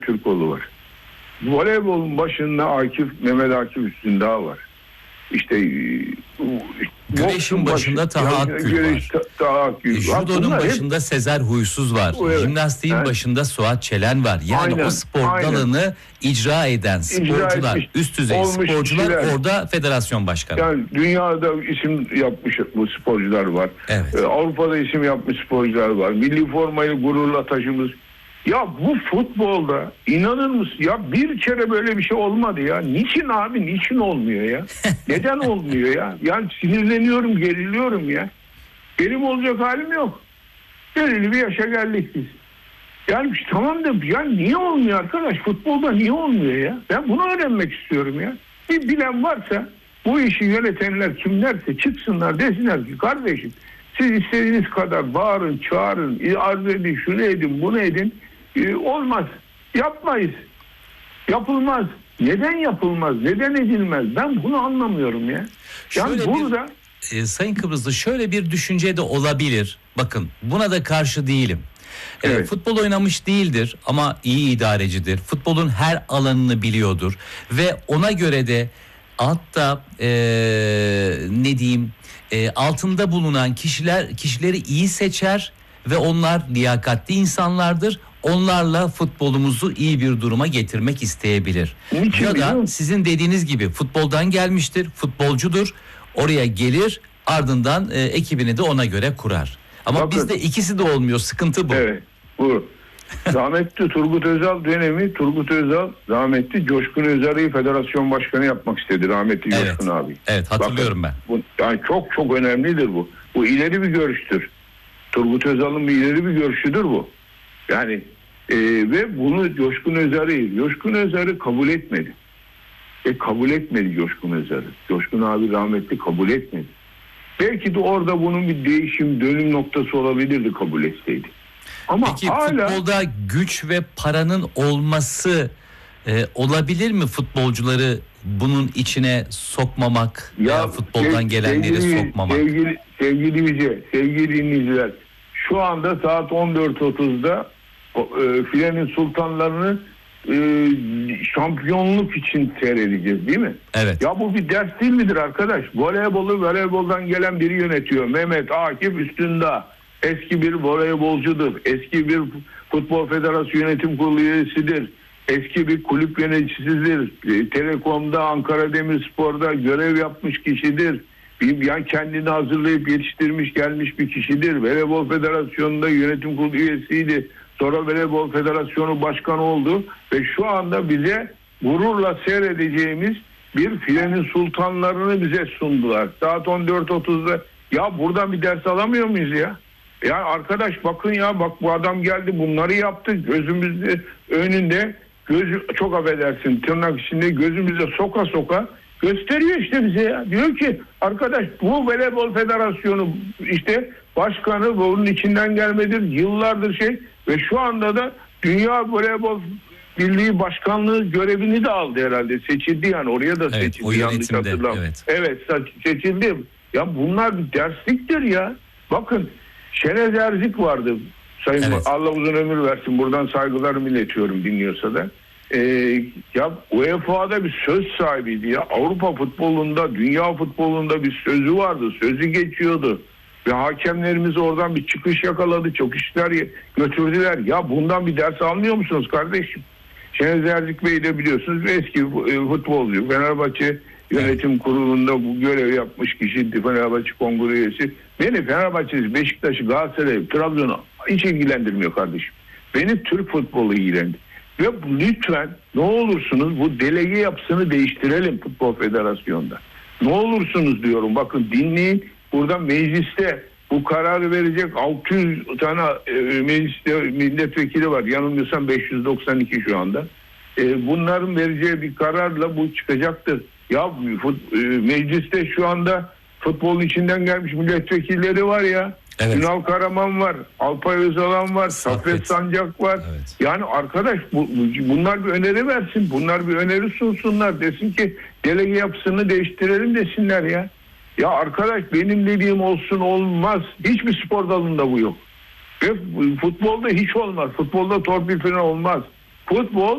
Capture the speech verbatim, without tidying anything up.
Türkoğlu var. Voleybolun başında Akif, Mehmet Akif Üstündağ var. İşte güreşin başında Taha Akgül var. Taha Akgül. Judo'nun başında hep... Sezer Huysuz var. Evet. Jimnastiğin evet. başında Suat Çelen var. Yani aynen, o spor aynen. dalını icra eden sporcular, icra etmiş, üst düzey sporcular kişiler. Orada federasyon başkanı. Yani dünyada isim yapmış bu sporcular var. Evet. Ee, Avrupa'da isim yapmış sporcular var. Milli formayı gururla taşımış. Ya bu futbolda inanır mısın ya, bir kere böyle bir şey olmadı ya. Niçin abi, niçin olmuyor ya? Neden olmuyor ya? Yani sinirleniyorum, geriliyorum ya. Benim olacak halim yok. Belirli bir yaşa geldik biz. Yani tamam da ya niye olmuyor arkadaş? Futbolda niye olmuyor ya? Ben bunu öğrenmek istiyorum ya. Bir bilen varsa, bu işi yönetenler kimlerse çıksınlar, desinler ki kardeşim siz istediğiniz kadar bağırın, çağırın, arz edin, şunu edin, bunu edin. Ee, olmaz. Yapmayız. Yapılmaz. Neden yapılmaz? Neden edilmez? Ben bunu anlamıyorum ya. Yani şöyle burada bir, e, Sayın Kıbrıslı şöyle bir düşünce de olabilir. Bakın buna da karşı değilim. Evet. E, futbol oynamış değildir ama iyi idarecidir. Futbolun her alanını biliyordur ve ona göre de hatta e, ne diyeyim e, altında bulunan kişiler kişileri iyi seçer ve onlar liyakatli insanlardır. Onlarla futbolumuzu iyi bir duruma getirmek isteyebilir. Niçin ya da sizin dediğiniz gibi futboldan gelmiştir, futbolcudur. Oraya gelir, ardından e, ekibini de ona göre kurar. Ama bakın, bizde ikisi de olmuyor. Sıkıntı bu. Evet, bu. Rahmetli Turgut Özal dönemi, Turgut Özal rahmetli Coşkun Özarı'yı federasyon başkanı yapmak istedi. Rahmetli evet. Coşkun abi. Evet, hatırlıyorum bakın, ben. Bu, yani çok çok önemlidir bu. Bu ileri bir görüştür. Turgut Özal'ın bir ileri bir görüşüdür bu. Yani e, ve bunu Coşkun Özarı, Coşkun Özarı kabul etmedi. E kabul etmedi Coşkun Özarı. Coşkun abi rahmetli kabul etmedi. Belki de orada bunun bir değişim, dönüm noktası olabilirdi kabul etseydi. Ama peki hala futbolda güç ve paranın olması e, olabilir mi futbolcuları bunun içine sokmamak ya veya futboldan sev, gelenleri sevgili, sokmamak? Sevgili, sevgili Vice, sevgili dinleyiciler, şu anda saat on dört otuzda e, Filenin Sultanlarını e, şampiyonluk için seyredeceğiz değil mi? Evet. Ya bu bir ders değil midir arkadaş? Voleybolu voleyboldan gelen biri yönetiyor. Mehmet Akif Üstündağ eski bir voleybolcudur. Eski bir Futbol Federasyonu Yönetim Kurulu üyesidir. Eski bir kulüp yöneticisidir. E, Telekom'da, Ankara Demirspor'da görev yapmış kişidir. Yani kendini hazırlayıp yetiştirmiş gelmiş bir kişidir. Voleybol Federasyonu'nda yönetim kurulu üyesiydi. Sonra Voleybol Federasyonu Başkanı oldu. Ve şu anda bize gururla seyredeceğimiz bir Filenin Sultanlarını bize sundular. Saat on dört otuzda. Ya buradan bir ders alamıyor muyuz ya? Ya arkadaş bakın ya, bak bu adam geldi bunları yaptı. Gözümüzde önünde, gözü, çok affedersin tırnak içinde, gözümüze soka soka gösteriyor işte bize ya. Diyor ki arkadaş bu Voleybol Federasyonu işte başkanı bunun içinden gelmedir. Yıllardır şey ve şu anda da Dünya Voleybol Birliği Başkanlığı görevini de aldı herhalde. Seçildi yani, oraya da evet, seçildi. O yönetimde, evet. Evet seçildi. Ya bunlar bir dersliktir ya. Bakın Şenez Erzik vardı. Sayın evet. Allah uzun ömür versin. Buradan saygılarımı iletiyorum dinliyorsa da. Ee, ya U E F A'da bir söz sahibiydi ya. Avrupa futbolunda, dünya futbolunda bir sözü vardı. Sözü geçiyordu. Ve hakemlerimiz oradan bir çıkış yakaladı. Çok işler götürdüler. Ya bundan bir ders almıyor musunuz kardeşim? Şenez Erzik Bey de biliyorsunuz eski futbolcu. Fenerbahçe Yönetim Kurulu'nda bu görev yapmış kişiydi. Fenerbahçe Kongre üyesi. Beni Fenerbahçe'si, Beşiktaş'ı, Galatasaray'ı, Trabzon'u hiç ilgilendirmiyor kardeşim. Beni Türk futbolu ilgilendi. Ve lütfen ne olursunuz bu delege yapısını değiştirelim Futbol Federasyonu'nda. Ne olursunuz diyorum, bakın dinleyin. Burada mecliste bu kararı verecek altı yüz tane e, mecliste milletvekili var. Yanılmıyorsam beş yüz doksan iki şu anda. E, bunların vereceği bir kararla bu çıkacaktır. Ya fut, e, mecliste şu anda futbolun içinden gelmiş milletvekilleri var ya. Evet. Ünal Karaman var, Alpay Özalan var, Saffet Sancak var. Evet. Yani arkadaş bu, bunlar bir öneri versin, bunlar bir öneri sunsunlar, desin ki delege yapısını değiştirelim desinler ya. Ya arkadaş benim dediğim olsun olmaz. Hiçbir spor dalında bu yok. Ve futbolda hiç olmaz. Futbolda torpil falan olmaz. Futbol